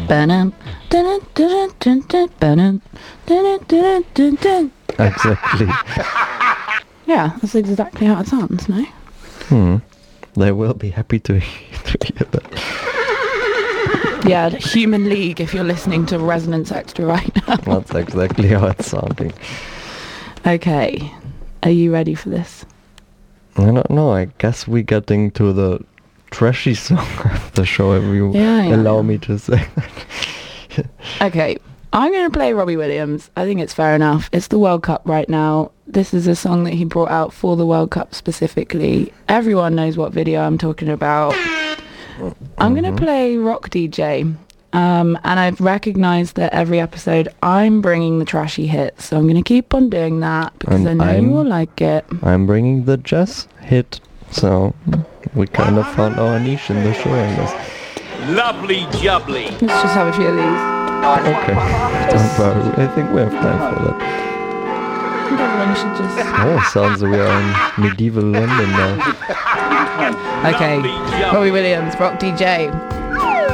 Ba-dum, dun, dun, dun, dun, ba-dum, dun, dun, dun, dun. Exactly. Yeah, that's exactly how it sounds, no? They will be happy to hear that. Yeah, the Human League, if you're listening to Resonance Extra right now. That's exactly how it's sounding. Okay, are you ready for this? I don't know, I guess we're getting to the trashy song of the show, if you allow me to say that. Okay, I'm going to play Robbie Williams. I think it's fair enough. It's the World Cup right now. This is a song that he brought out for the World Cup specifically. Everyone knows what video I'm talking about. I'm going to play Rock DJ. And I've recognised that every episode I'm bringing the trashy hits. So I'm going to keep on doing that because I know you will like it. I'm bringing the jazz hit. So we kind of found our niche in the show, I guess. Lovely jubbly. Let's just have a few of these. Okay. Don't worry. I think we have time for that. I think everyone should just... Oh, sounds like we are in medieval London now. Okay, Robbie Williams, Rock DJ.